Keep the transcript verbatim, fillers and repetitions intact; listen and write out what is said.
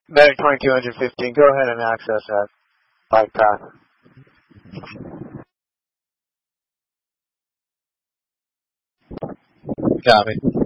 Medic twenty-two fifteen, go ahead and access that bike path. Copy.